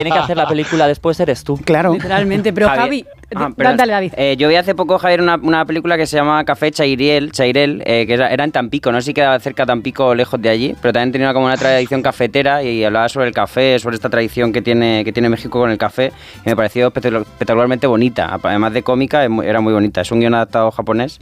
tiene que hacer la película después eres tú. Claro. Literalmente, pero Javi, perdón. dale, David. Yo vi hace poco, Javier, una película que se llama Café Chairel, que era en Tampico, no sé si quedaba cerca de Tampico o lejos de allí, pero también tenía como una tradición cafetera y hablaba sobre el café, sobre esta tradición que tiene México con el café, y me pareció espectacularmente bonita, además de cómica, era muy bonita. Es un guion adaptado japonés.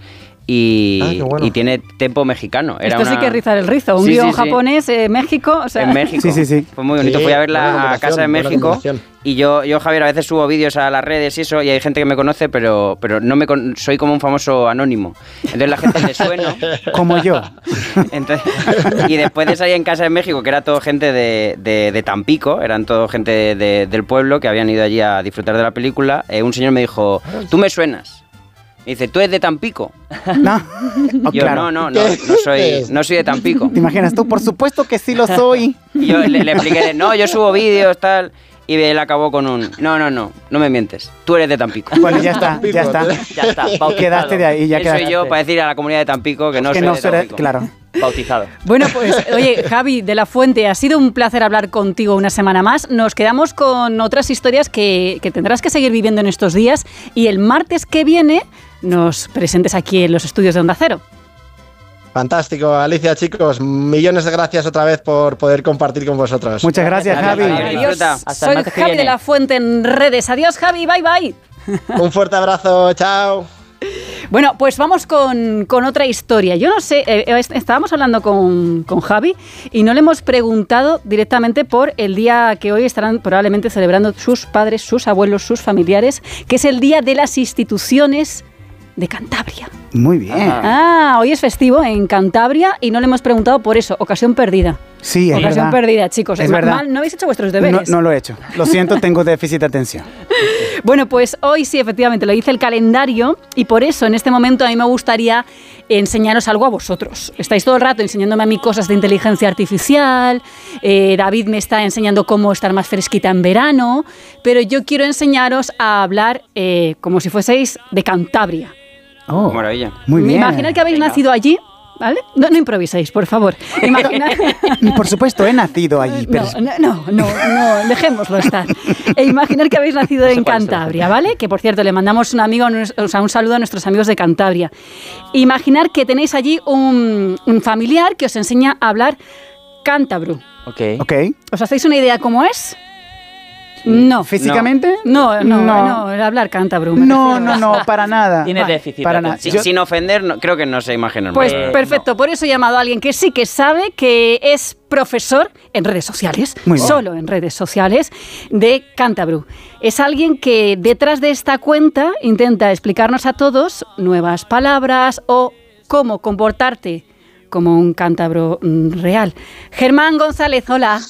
Y tiene tempo mexicano. Esto sí que es rizar el rizo. Un guión japonés, México. O sea. En México. Sí. Fue muy bonito. Fui a verla a casa de México. Y yo, Javier, a veces subo vídeos a las redes y eso, y hay gente que me conoce, pero no soy como un famoso anónimo. Entonces la gente le suena. Como yo. Entonces, y después de salir en casa de México, que era todo gente de Tampico, eran todo gente del pueblo que habían ido allí a disfrutar de la película, un señor me dijo, tú me suenas. Me dice, ¿tú eres de Tampico? No. Yo, claro. no soy de Tampico. ¿Te imaginas tú? Por supuesto que sí lo soy. Y yo le expliqué, no, yo subo vídeos, tal. Y él acabó con un, no me mientes, tú eres de Tampico. Bueno, ya está. Quedaste de ahí, ya quedaste. Soy yo para decir a la comunidad de Tampico que no soy de Tampico. Claro. Bautizado. Bueno, pues, oye, Javi de la Fuente, ha sido un placer hablar contigo una semana más. Nos quedamos con otras historias que tendrás que seguir viviendo en estos días y el martes que viene nos presentes aquí en los estudios de Onda Cero. Fantástico, Alicia, chicos, millones de gracias otra vez por poder compartir con vosotros. Muchas gracias, Javi. Adiós. Soy Javi de la Fuente en redes. Adiós, Javi, bye. Un fuerte abrazo, chao. Bueno, pues vamos con otra historia. Yo no sé, estábamos hablando con Javi y no le hemos preguntado directamente por el día que hoy estarán probablemente celebrando sus padres, sus abuelos, sus familiares, que es el Día de las Instituciones de Cantabria. Muy bien. Hoy es festivo en Cantabria y no le hemos preguntado por eso. Ocasión perdida. Sí, es Ocasión verdad. perdida, chicos. Es verdad. ¿No habéis hecho vuestros deberes? No lo he hecho. Lo siento, tengo déficit de atención. Bueno, pues hoy sí, efectivamente, lo dice el calendario y por eso en este momento a mí me gustaría enseñaros algo a vosotros. Estáis todo el rato enseñándome a mí cosas de inteligencia artificial, David me está enseñando cómo estar más fresquita en verano, pero yo quiero enseñaros a hablar como si fueseis de Cantabria. Oh, maravilla. Muy bien. Imaginad que habéis nacido allí, ¿vale? No improviséis, por favor. Imaginad... Por supuesto, he nacido allí. Pero... No, dejémoslo estar. Imaginar que habéis nacido en Cantabria, ¿vale? Que, por cierto, le mandamos un saludo a nuestros amigos de Cantabria. Imaginar que tenéis allí un familiar que os enseña a hablar cántabro. Ok. ¿Os hacéis una idea cómo es? No. ¿Físicamente? No, hablar cántabro. No, para nada. Tiene déficit. Para nada. Sin ofender, creo que no se imaginan. Pues perfecto, por eso he llamado a alguien que sí que sabe, que es profesor en redes sociales, solo en redes sociales, de cántabro. Es alguien que detrás de esta cuenta intenta explicarnos a todos nuevas palabras o cómo comportarte como un cántabro real. Germán González, hola.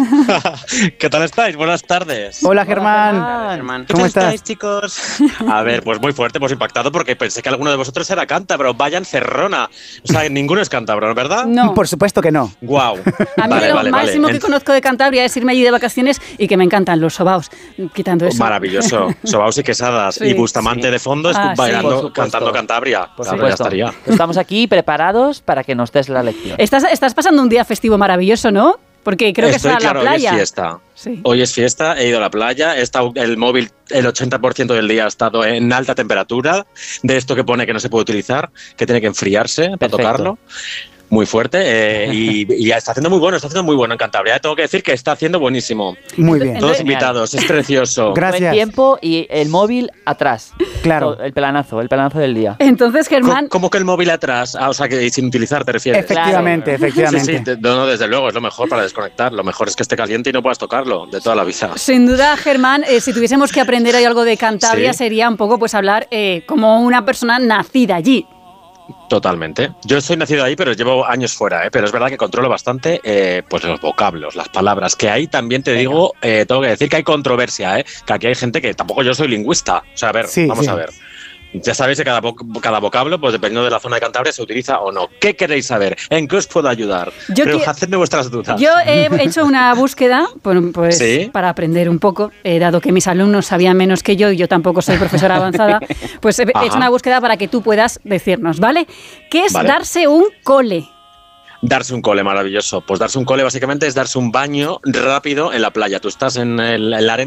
¿Qué tal estáis? Buenas tardes. Hola, Germán. ¿Cómo estáis, chicos? A ver, pues muy fuerte, pues impactado porque pensé que alguno de vosotros era cántabro. Vaya encerrona. O sea, ninguno es cántabro, ¿verdad? No. Por supuesto que no. Guau. A mí lo máximo que conozco de Cantabria es irme allí de vacaciones y que me encantan los sobaos, quitando eso. Maravilloso. Sobaos y quesadas. Sí, y Bustamante de fondo bailando, cantando Cantabria. Por supuesto. Ya estaría. Estamos aquí preparados para que nos des la lección. Estás pasando un día festivo maravilloso, ¿no? Porque creo que está en la playa. Hoy es fiesta. Sí. Hoy es fiesta, he ido a la playa, he estado el móvil el 80% del día ha estado en alta temperatura, de esto que pone que no se puede utilizar, que tiene que enfriarse para tocarlo. Muy fuerte y está haciendo muy bueno en Cantabria. Tengo que decir que está haciendo buenísimo. Muy bien. Todos invitados, es precioso. Gracias. Buen tiempo y el móvil atrás. Claro. El planazo del día. Entonces, Germán... ¿Cómo que el móvil atrás? O sea, que sin utilizar te refieres. Efectivamente. Sí, no, desde luego, es lo mejor para desconectar. Lo mejor es que esté caliente y no puedas tocarlo, de toda la vida. Sin duda, Germán, si tuviésemos que aprender algo de Cantabria, sería un poco pues hablar como una persona nacida allí. Totalmente. Yo estoy nacido ahí, pero llevo años fuera, pero es verdad que controlo bastante pues los vocablos, las palabras, que ahí también te digo, tengo que decir que hay controversia, que aquí hay gente que tampoco yo soy lingüista. O sea, a ver, vamos a ver. Ya sabéis que cada vocablo, pues dependiendo de la zona de Cantabria, se utiliza o no. ¿Qué queréis saber? ¿En qué os puedo ayudar? Pero hacedme vuestras dudas. Yo he hecho una búsqueda pues, para aprender un poco, dado que mis alumnos sabían menos que yo y yo tampoco soy profesora avanzada, pues he hecho una búsqueda para que tú puedas decirnos, ¿vale? ¿Qué es darse un cole? Darse un cole, maravilloso. Pues darse un cole básicamente es darse un baño rápido en la playa. Tú estás en la arena